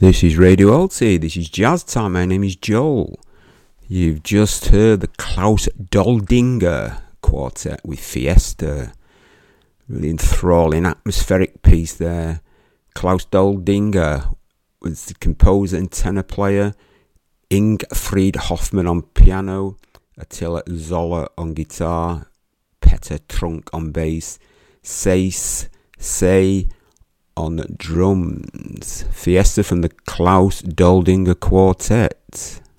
This is Radio Alti, this is Jazz Time, my name is Joel. You've just heard the Klaus Doldinger Quartet with Fiesta. Really enthralling, atmospheric piece there. Klaus Doldinger was the composer and tenor player. Ingfried Hoffmann on piano. Attila Zoller on guitar. Peter Trunk on bass. Say on drums. Fiesta from the Klaus Doldinger Quartet.